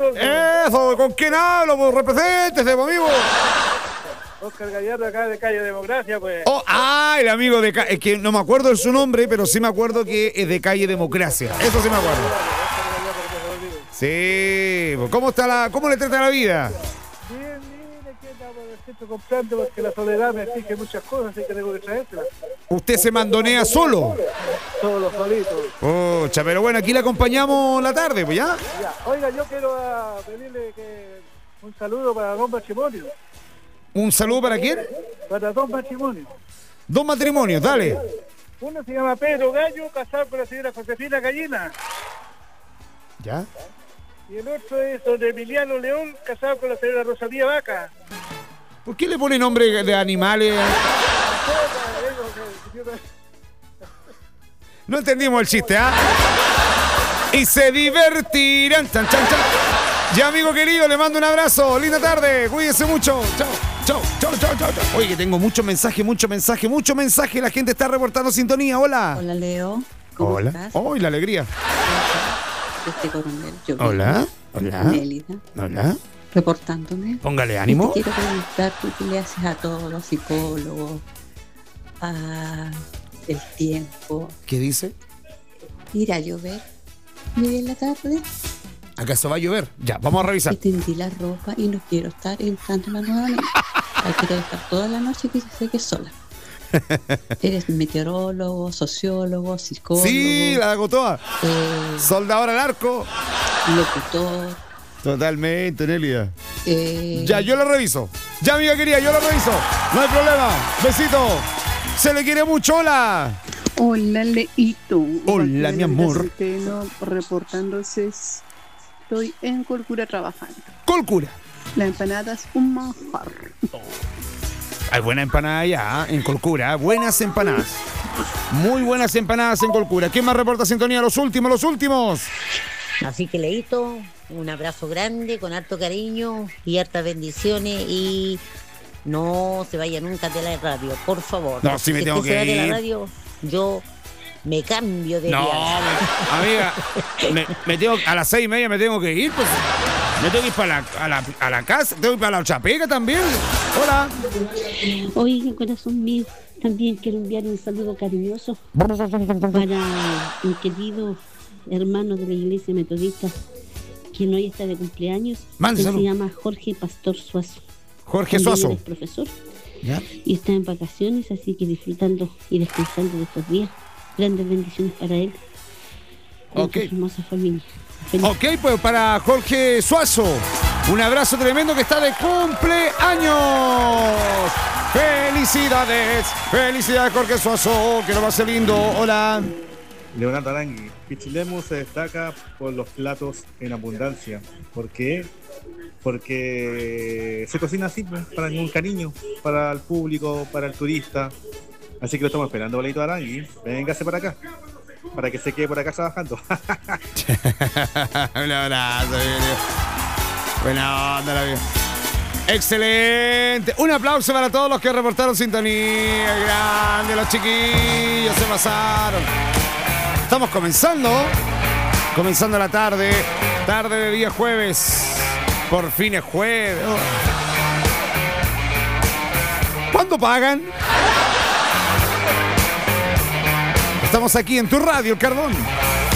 entonces. Eso, ¿con quién hablo? Pues represéntese, pues, amigo. Oscar Gallardo, acá de Calle Democracia, pues. Oh, el amigo de es que no me acuerdo de su nombre, pero sí me acuerdo que es de Calle Democracia. Eso sí me acuerdo. Sí, pues, ¿cómo le trata la vida? Bien, aquí andamos en el centro comprando porque la soledad me exige muchas cosas, así que tengo que traérselas. ¿Usted se mandonea solo? Solo, solito. Pucha, pero bueno, aquí le acompañamos la tarde, pues ya. Ya. Oiga, yo quiero pedirle un saludo para Don Matrimonio. ¿Un saludo para quién? Para Don Matrimonio. Dos matrimonios, dale. Uno se llama Pedro Gallo, casado con la señora Josefina Gallina. ¿Ya? Y el otro es don Emiliano León, casado con la señora Rosalía Vaca. ¿Por qué le pone nombre de animales? No entendimos el chiste, ¿ah? Y se divertirán. Chan, chan, chan. Ya, amigo querido, le mando un abrazo. Linda tarde. Cuídense mucho. Chao, chao, chao, chao, chao. Oye, que tengo mucho mensaje. La gente está reportando sintonía. Hola. Hola, Leo. ¿Cómo estás? Hoy la alegría. Coronel. Yo Hola. Mélida. Hola. Reportándome. Póngale ánimo. Te quiero preguntar, tú qué le haces a todos los psicólogos, a el tiempo. ¿Qué dice? Ir a llover. Mire en la tarde. ¿Acaso va a llover? Ya, vamos a revisar. Y tendí la ropa y no quiero estar entrándola nuevamente. La quiero dejar toda la noche que sé que es sola. Eres meteorólogo, sociólogo, psicólogo. Sí, la hago toda. Soldador al arco. Locutor. Totalmente, Nelia. Ya, yo lo reviso. Ya, amiga querida, yo lo reviso. No hay problema. Besito. Se le quiere mucho. Hola. Hola, Leito. Hola, mi amor. Reportándose. Estoy en Colcura trabajando. Colcura. La empanada es un manjar. Hay buena empanada allá, en Colcura. Buenas empanadas. Muy buenas empanadas en Colcura. ¿Quién más reporta sintonía? Los últimos. Así que, Leito, un abrazo grande, con harto cariño y hartas bendiciones. Y no se vaya nunca de la radio, por favor. No, si me tengo que ir. Si usted se va de la radio, yo me cambio de No, amiga, a las 6:30 me tengo que ir, pues. Me tengo que ir a la casa, tengo que ir para la Chapega también. Hola. Oiga, corazón mío, también quiero enviar un saludo cariñoso para un querido hermano de la Iglesia Metodista que hoy está de cumpleaños. Él se llama Jorge Pastor Suazo. Jorge Suazo. Es profesor. ¿Ya? Y está en vacaciones, así que disfrutando y descansando de estos días. Grandes bendiciones para él. Ok. Su hermosa familia. Feliz. Ok, pues para Jorge Suazo, un abrazo tremendo que está de cumpleaños. ¡Felicidades! ¡Felicidades, Jorge Suazo! Que lo va a ser lindo. Hola. Leonardo Arangui, Pichilemu se destaca por los platos en abundancia. ¿Por qué? Porque se cocina así, para un cariño, para el público, para el turista. Así que lo estamos esperando, Boleito Arangui. Véngase para acá, para que se quede por acá trabajando. Un abrazo, buena onda la vida. Excelente. Un aplauso para todos los que reportaron sintonía. Grande, los chiquillos se pasaron. Estamos comenzando la tarde de día jueves. Por fin es jueves. ¿Cuándo pagan? Estamos aquí en tu radio, El Cardón.